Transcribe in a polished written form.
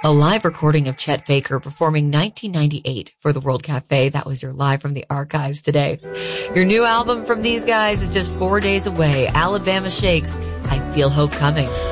A live recording of Chet Faker performing 1998 for the World Cafe. That was your Live from the Archives today. Your new album from these guys is just 4 days away. Alabama Shakes, I Feel Hope Coming.